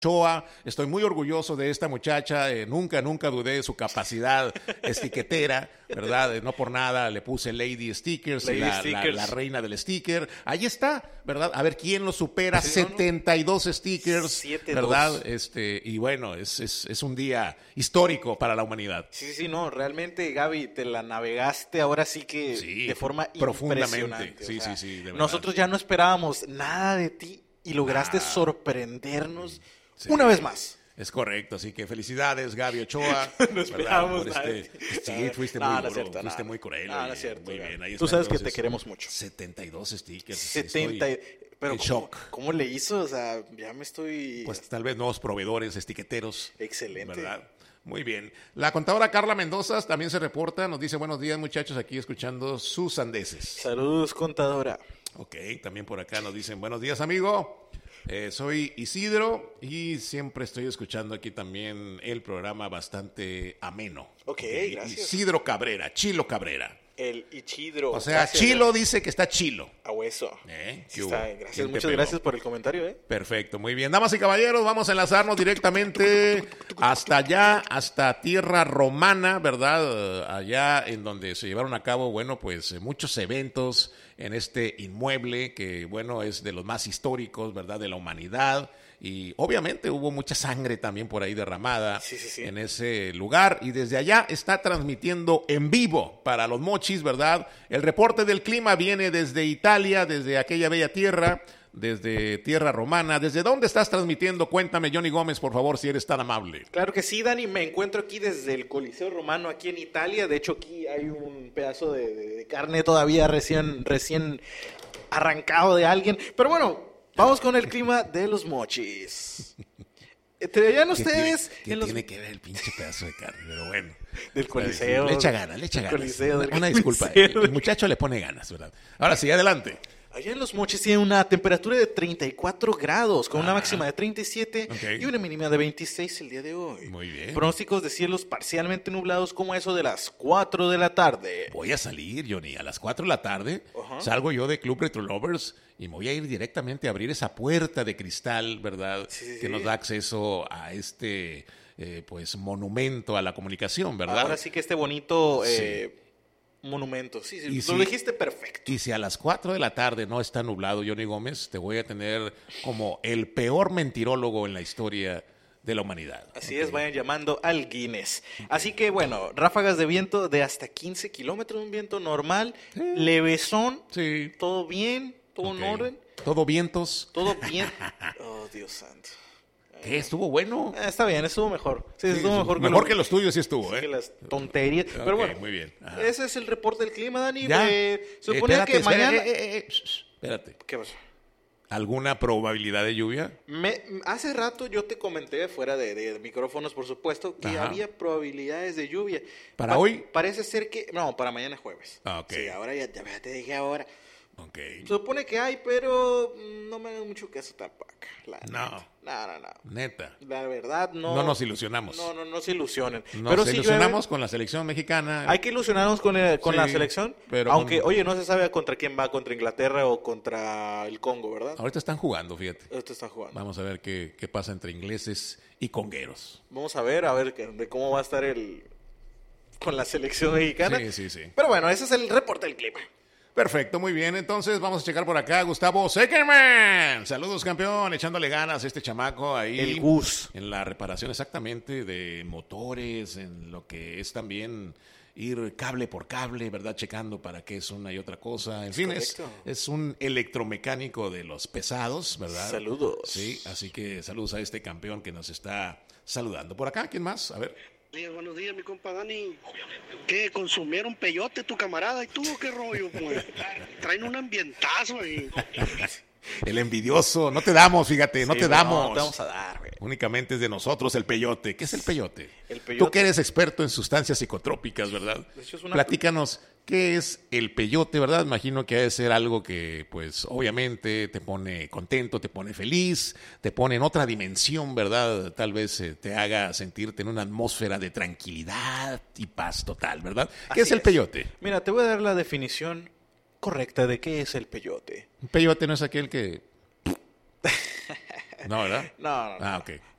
Ochoa, estoy muy orgulloso de esta muchacha, nunca dudé de su capacidad estiquetera, ¿verdad? No por nada le puse Lady Stickers, la reina del sticker. Ahí está, ¿verdad? A ver quién lo supera, sí, 72 stickers, 7, ¿verdad? Y bueno, es un día histórico para la humanidad. Sí, no, realmente, Gaby, te la navegaste ahora sí que de forma impresionante. Sí, sí, de verdad. Nosotros ya no esperábamos nada de ti y lograste sorprendernos. Sí, una vez más. Es correcto, así que felicidades, Gaby Ochoa. No esperábamos nada. Sí, fuiste muy duro, fuiste muy cruel. No es cierto. Muy bien, ahí tú sabes que te queremos mucho. 72 stickers. 70. Pero shock. ¿Cómo le hizo? O sea, ya me estoy... Pues tal vez nuevos proveedores, estiqueteros. Excelente. ¿Verdad? Muy bien. La contadora Carla Mendoza también se reporta, nos dice buenos días, muchachos, aquí escuchando sus sandeces. Saludos, contadora. Ok, también por acá nos dicen buenos días, amigo. Soy Isidro y siempre estoy escuchando aquí también el programa bastante ameno. Ok, gracias. Isidro Cabrera, Chilo Cabrera. El Isidro. O sea, gracias, Chilo gracias. Dice que está chilo. A hueso. Sí está, gracias, muchas gracias por el comentario. Perfecto, muy bien. Damas y caballeros, vamos a enlazarnos directamente hasta allá, hasta tierra romana, ¿verdad? Allá en donde se llevaron a cabo, bueno, pues muchos eventos en este inmueble que, bueno, es de los más históricos, ¿verdad? De la humanidad. Y obviamente hubo mucha sangre también por ahí derramada en ese lugar. Y desde allá está transmitiendo en vivo para los Mochis, ¿verdad? El reporte del clima viene desde Italia, desde aquella bella tierra, desde tierra romana. ¿Desde dónde estás transmitiendo? Cuéntame, Johnny Gómez, por favor, si eres tan amable. Claro que sí, Dani. Me encuentro aquí desde el Coliseo Romano, aquí en Italia. De hecho, aquí hay un pedazo de carne todavía recién arrancado de alguien. Pero bueno, vamos con el clima de los Mochis. ¿Te veían ustedes? ¿Qué tiene que ver el pinche pedazo de carne? Pero bueno. Del Coliseo. Le echa ganas. Una disculpa. El muchacho le pone ganas, ¿verdad? Ahora sí, adelante. Allá en Los Mochis tiene una temperatura de 34 grados, con una máxima de 37 y una mínima de 26 el día de hoy. Muy bien. Pronósticos de cielos parcialmente nublados como eso de las 4 de la tarde. Voy a salir, Johnny, a las 4 de la tarde. Salgo yo de Club Retro Lovers y me voy a ir directamente a abrir esa puerta de cristal, ¿verdad? Que nos da acceso a este, pues, monumento a la comunicación, ¿verdad? Ahora sí que este bonito... monumento, sí, lo dijiste perfecto. Y si a las 4 de la tarde no está nublado, Johnny Gómez, te voy a tener como el peor mentirólogo en la historia de la humanidad. Así es, vayan llamando al Guinness. Así que bueno, ráfagas de viento de hasta 15 kilómetros, un viento normal, levesón, todo bien, todo en orden. Todo vientos. Todo bien. Oh, Dios santo. ¿Qué? ¿Estuvo bueno? Está bien, estuvo mejor. Sí, estuvo mejor que los tuyos, sí estuvo, que las tonterías. Pero bueno, muy bien. Ese es el reporte del clima, Dani. Suponía que mañana... Espérate. ¿Qué pasó? ¿Alguna probabilidad de lluvia? Hace rato yo te comenté, fuera de micrófonos, por supuesto, que había probabilidades de lluvia. ¿Para hoy? Parece ser que... No, para mañana jueves. Sí, ahora ya te dije ahora. Se supone que hay, pero no me hagan mucho caso tampoco. No. Neta. La verdad, no. No nos ilusionamos. No se ilusionen. Nos ilusionamos con la selección mexicana. Hay que ilusionarnos con la selección. Pero aunque, oye, no se sabe contra quién va, contra Inglaterra o contra el Congo, ¿verdad? Ahorita están jugando, fíjate. Ahorita están jugando. Vamos a ver qué pasa entre ingleses y congueros. Vamos a ver de cómo va a estar con la selección mexicana. Sí. Pero bueno, ese es el reporte del clima. Perfecto, muy bien. Entonces vamos a checar por acá. Gustavo Seckerman. Saludos, campeón. Echándole ganas a este chamaco ahí. El Gus. En la reparación exactamente de motores, en lo que es también ir cable por cable, ¿verdad? Checando para qué es una y otra cosa. En fin, es un electromecánico de los pesados, ¿verdad? Saludos. Sí, así que saludos a este campeón que nos está saludando. Por acá, ¿quién más? A ver. Buenos días, mi compa Dani. ¿Qué? ¿Consumieron peyote tu camarada? ¿Y tú qué rollo? Traen un ambientazo ahí. El envidioso. No te damos, fíjate, no te damos. No te vamos a dar, güey. Únicamente es de nosotros el peyote. ¿Qué es el peyote? El peyote. Tú que eres experto en sustancias psicotrópicas, ¿verdad? Platícanos, ¿qué es el peyote, verdad? Imagino que ha de ser algo que, pues, obviamente te pone contento, te pone feliz, te pone en otra dimensión, ¿verdad? Tal vez te haga sentirte en una atmósfera de tranquilidad y paz total, ¿verdad? ¿Qué es el peyote? Mira, te voy a dar la definición correcta de qué es el peyote. Un peyote no es aquel que... No, ¿verdad? No. Ah, ok.